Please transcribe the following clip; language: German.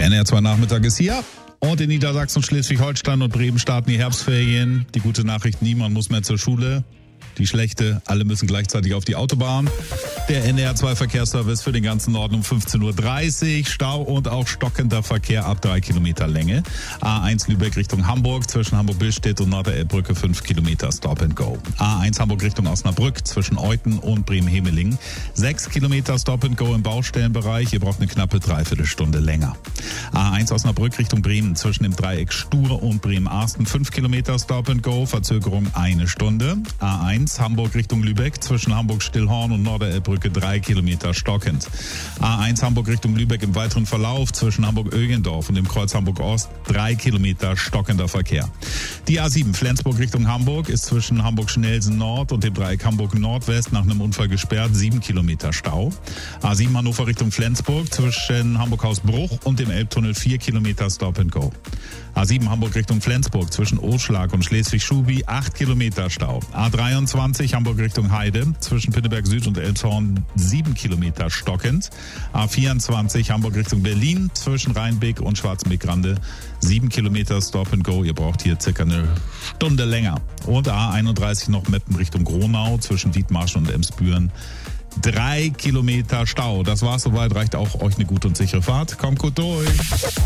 Der NR2-Nachmittag ist hier. Und in Niedersachsen, Schleswig-Holstein und Bremen starten die Herbstferien. Die gute Nachricht, niemand muss mehr zur Schule. Die schlechte, alle müssen gleichzeitig auf die Autobahn. Der NR2-Verkehrsservice für den ganzen Norden um 15.30 Uhr. Stau und auch stockender Verkehr ab 3 Kilometer Länge. A1 Lübeck Richtung Hamburg, zwischen Hamburg-Billstedt und Norderelbbrücke 5 Kilometer Stop and Go. A1 Hamburg Richtung Osnabrück, zwischen Euthen und Bremen-Hemeling. 6 Kilometer Stop and Go im Baustellenbereich. Ihr braucht eine knappe Dreiviertelstunde länger. A1 Osnabrück Richtung Bremen, zwischen dem Dreieck Stur und Bremen-Arsten. 5 Kilometer Stop and Go, Verzögerung 1 Stunde. A1 Hamburg Richtung Lübeck, zwischen Hamburg-Stillhorn und Norderelbbrücke 3 Kilometer stockend. A1 Hamburg Richtung Lübeck im weiteren Verlauf, zwischen Hamburg-Ögendorf und dem Kreuz Hamburg-Ost 3 Kilometer stockender Verkehr. Die A7 Flensburg Richtung Hamburg ist zwischen Hamburg-Schnelsen Nord und dem Dreieck Hamburg-Nordwest nach einem Unfall gesperrt, 7 Kilometer Stau. A7 Hannover Richtung Flensburg, zwischen Hamburg-Hausbruch und dem Elbtunnel 4 Kilometer Stop and Go. A7 Hamburg Richtung Flensburg, zwischen Oschlag und Schleswig-Schubi 8 Kilometer Stau. A23 Hamburg Richtung Heide, zwischen Pinneberg Süd und Elmshorn 7 Kilometer stockend. A24 Hamburg Richtung Berlin, zwischen Rheinbeck und Schwarzenbeck-Grande 7 Kilometer Stop and Go. Ihr braucht hier circa eine Stunde länger. Und A31 noch Meppen Richtung Gronau, zwischen Dithmarschen und Emsbüren 3 Kilometer Stau. Das war's soweit, reicht auch euch eine gute und sichere Fahrt. Kommt gut durch.